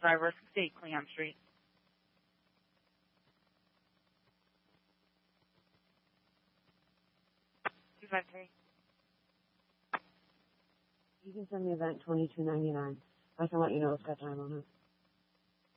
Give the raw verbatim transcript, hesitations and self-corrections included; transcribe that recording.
driver, sixty-eight Cleon Street. two five three. You can send me event twenty-two ninety-nine. I can let you know if it's got time on it.